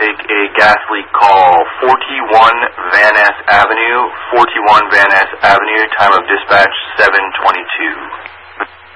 take a gas leak call, 41 Van Ness Avenue, 41 Van Ness Avenue, time of dispatch 7:22.